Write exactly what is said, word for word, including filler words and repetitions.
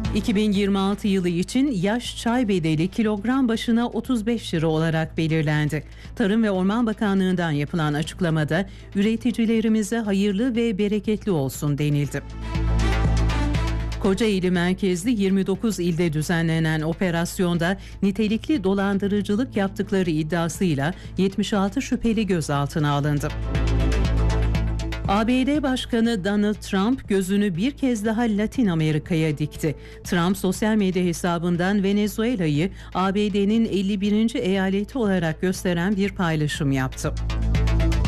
iki bin yirmi altı yılı için yaş çay bedeli kilogram başına otuz beş lira olarak belirlendi. Tarım ve Orman Bakanlığı'ndan yapılan açıklamada üreticilerimize hayırlı ve bereketli olsun denildi. Kocaeli merkezli yirmi dokuz ilde düzenlenen operasyonda nitelikli dolandırıcılık yaptıkları iddiasıyla yetmiş altı şüpheli gözaltına alındı. A B D Başkanı Donald Trump gözünü bir kez daha Latin Amerika'ya dikti. Trump sosyal medya hesabından Venezuela'yı A B D'nin elli birinci eyaleti olarak gösteren bir paylaşım yaptı.